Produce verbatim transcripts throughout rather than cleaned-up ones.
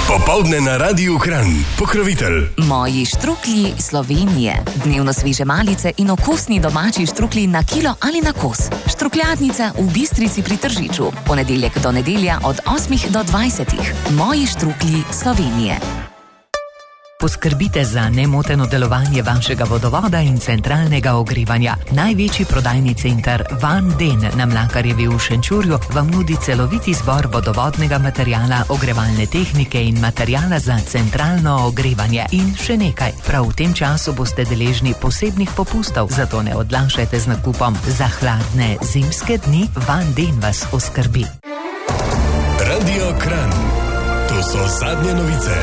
Popoldne na Radiu Kranj. Pokrovitelj. Moji štruklji Slovenije. Dnevno sveže malice in okusni domači štruklji na kilo ali na kos. Štrukljadnica v Bistrici pri Tržiču. Ponedeljek do nedelja od osmih do dvajsetih. Moji štruklji Slovenije. Poskrbite za nemoteno delovanje vašega vodovoda in centralnega ogrevanja. Največji prodajni center Van Den na Mlakarjevi v Šenčurju vam nudi celoviti zbor vodovodnega materijala, ogrevalne tehnike in materijala za centralno ogrevanje. In še nekaj, prav v tem času boste deležni posebnih popustov, zato ne odlašajte z nakupom. Za hladne zimske dni Van Den vas oskrbi. Radio Kranj. To so zadnje novice.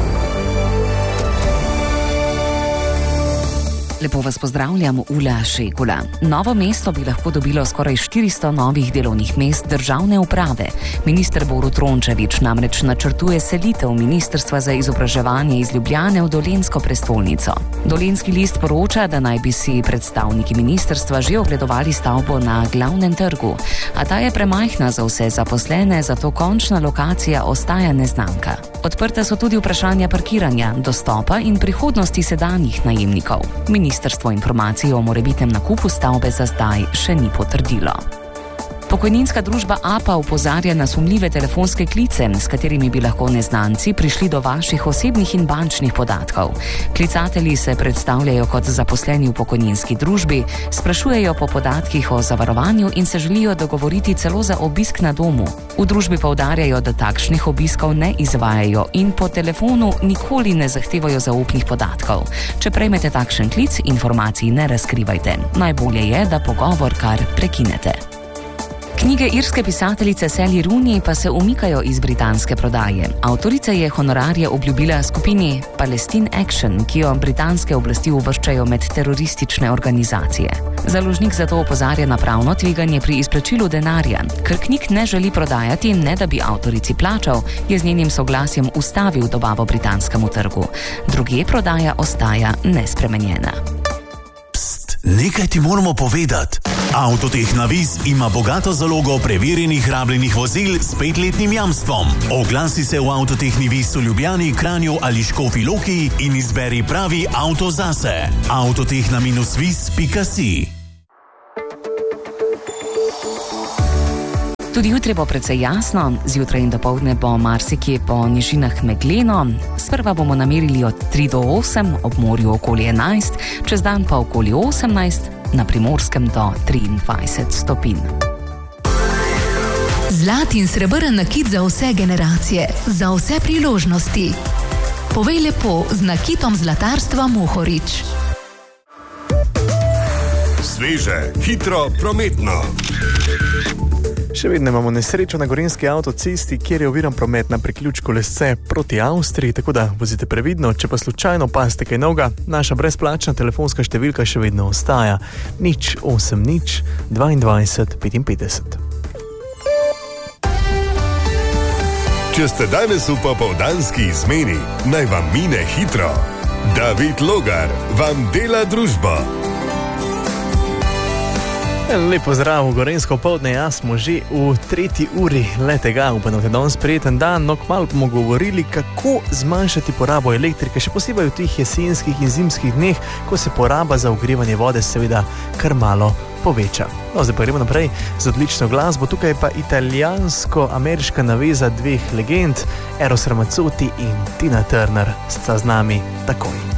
Lepo vas pozdravljam, Ula Šekula. Novo mesto bi lahko dobilo skoraj štiristo novih delovnih mest državne uprave. Minister Borut Rončević namreč načrtuje selitev Ministrstva za izobraževanje iz Ljubljane v dolenjsko prestolnico. Dolenjski list poroča, da naj bi si predstavniki ministrstva že ogledovali stavbo na Glavnem trgu, a ta je premajhna za vse zaposlene, zato končna lokacija ostaja neznanka. Odprta so tudi vprašanja parkiranja, dostopa in prihodnosti sedanjih najemnikov. Ministrstvo informacij o morebitnem nakupu stavbe za zdaj še ni potrdilo. Pokojninska družba A P A opozarja na sumljive telefonske klice, s katerimi bi lahko neznanci prišli do vaših osebnih in bančnih podatkov. Klicatelji se predstavljajo kot zaposleni v pokojninski družbi, sprašujejo po podatkih o zavarovanju in se želijo dogovoriti celo za obisk na domu. V družbi poudarjajo, da takšnih obiskov ne izvajajo in po telefonu nikoli ne zahtevajo zaupnih podatkov. Če prejmete takšen klic, informacij ne razkrivajte. Najbolje je, da pogovor kar prekinete. Knjige irske pisateljice Sally Rooney pa se umikajo iz britanske prodaje. Avtorica je honorarje obljubila skupini Palestine Action, ki jo britanske oblasti uvrščajo med teroristične organizacije. Založnik zato opozarja na pravno tveganje pri izplačilu denarja. Ker knjig ne želi prodajati, ne da bi avtorici plačal, je z njenim soglasjem ustavil dobavo britanskemu trgu. Drugje prodaja ostaja nespremenjena. Nekaj ti moramo povedati. Avtoteh Navis ima bogato zalogo preverjenih rabljenih vozil s petletnim jamstvom. Oglasi se v Avtoteh Navis v Ljubljani, Kranju ali Škofji Loki in izberi pravi avto zase. Avtoteh na minus vis pika si. Tudi jutri bo precej jasno, zjutraj in dopoldne bo marsikje po nižinah megleno. Sprva bomo namerili od tri do osem, ob morju okoli enajst, čez dan pa okoli osemnajst, na Primorskem do triindvajset stopinj. Zlat in srebrn nakit za vse generacije, za vse priložnosti. Povej lepo z nakitom zlatarstva Mohorič. Sveže, hitro, prometno. Še vedno imamo nesrečo na gorenjski avtocesti, kjer je oviran promet na priključku Lesce proti Avstriji, tako da vozite previdno. Če pa slučajno pasite kaj novega, naša brezplačna telefonska številka še vedno ostaja nič osem nič dvaindvajset petinpetdeset. Če ste danes v popoldanski izmeni, naj vam mine hitro. David Logar vam dela družbo. Lep pozdrav v gorenjsko poldne, jaz smo že v tretji uri letega, upam, da je danes prijeten dan, no kmalu bomo govorili, kako zmanjšati porabo elektrike, še posebej v teh jesenskih in zimskih dneh, ko se poraba za ogrevanje vode seveda kar malo poveča. No, zdaj pa gremo naprej z odlično glasbo, tukaj pa italijansko-ameriška naveza dveh legend, Eros Ramazzotti in Tina Turner, sta z nami takoj.